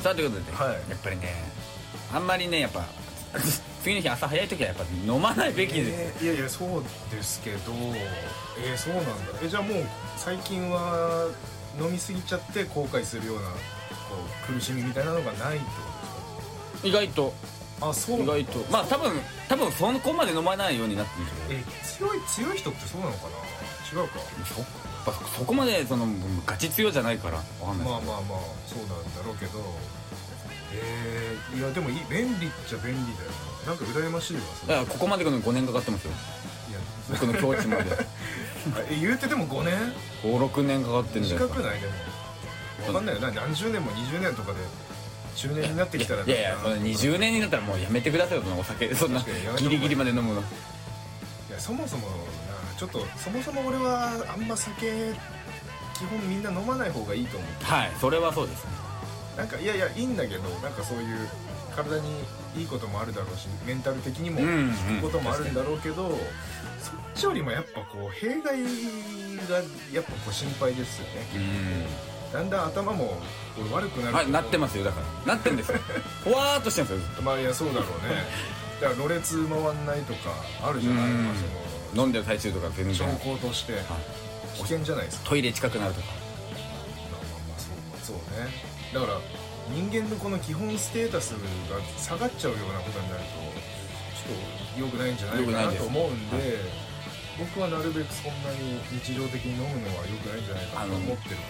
さあということで、 はいやっぱりねあんまりねやっぱ次の日朝早い時はやっぱ飲まないべきです、 いやいやそうですけどそうなんだ。じゃあもう最近は飲みすぎちゃって後悔するようなこう苦しみみたいなのがないってこと意外とですか？あ、そうなんだ。 意外とまあ多分そこまで飲まないようになってるんですよ。 強い人ってそうなのかな。違うか。 そこまでガチ強じゃないからわかんないですけど、 まあそうなんだろうけど、いやでも便利っちゃ便利だよな。なんか羨ましいわ。 いやここまで来るのに5年かかってますよ、 いや僕の境地まで言うてでも5年 56年かかってるんじゃないですか。 短くない？でも分かんないよな。何十年も20年とかで中年になってきたらいやその20年になったらもうやめてくださいよ、そのお酒そんなギリギリまで飲むの。 いやそもそもなちょっとそもそも俺はあんま酒基本みんな飲まない方がいいと思う。 はい、それはそうですね。 なんかいやいいんだけど、なんかそういう体にいいこともあるだろうしメンタル的にも効くこともあるんだろうけど、そっちよりもやっぱこう弊害がやっぱこう心配ですよね。だんだん頭も悪くなる。 はい、なってますよ。だからなってんですよふわーっとしてるんですよずっまあいやそうだろうね。だからろれつ回んないとかあるじゃない。まあと飲んでる最中とか全然兆候として危険じゃないですか。 トイレ近くなるとか。 まあそうね。だから人間のこの基本ステータスが下がっちゃうようなことになるとちょっと良くないんじゃないかなと思うんで、僕はなるべくそんなに日常的に飲むのは良くないんじゃないかなと思ってるから。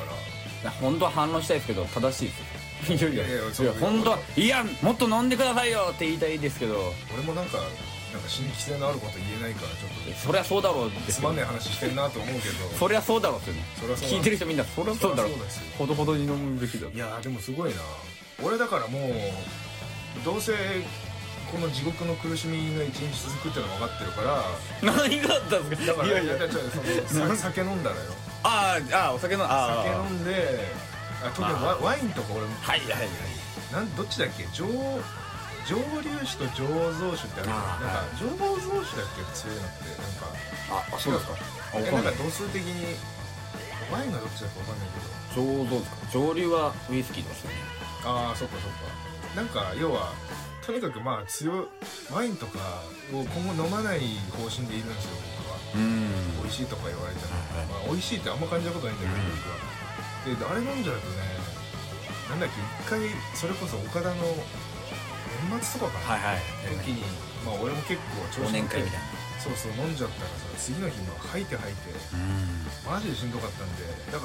本当は反論したいですけど正しいですよ。いや本当はいやもっと飲んでくださいよって言いたいですけど、 俺もなんか新規性のあること言えないからちょっとそりゃそうだろうってつまんない話してんなと思うけどそりゃそうだろうってね。聞いてる人みんなそりゃそうだろう。ほどほどに飲むべきだ。 いやでもすごいな。俺だからもうどうせこの地獄の苦しみが一日続くってのは分かってるから。 何があったんですか。 だからいや酒飲んだらよ。 ああお酒飲ん酒飲んで特にワインとか俺もはいどっちだっけ蒸留酒と醸造酒ってあるからなんか醸造酒だっけ強いのってなんかそうですか。 なんか度数的にワインがどっちだか分かんないけど醸造ですか。蒸留はウイスキーですよね。 ああそっかなんか要はとにかくまあワインとかを今後飲まない方針でいるんですよ僕は。美味しいとか言われても、まあ、美味しいってあんま感じたことないんだけど僕は。であれ飲んじゃうとねなんだっけ一回それこそ岡田の年末とかかな、時にまあ俺も結構調子乗ってそう飲んじゃったらさ次の日も吐いてマジでしんどかったんで。だから